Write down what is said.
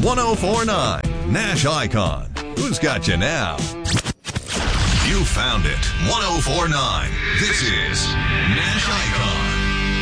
1049 Nash Icon. Who's got you now? You found it. 1049. This is Nash Icon.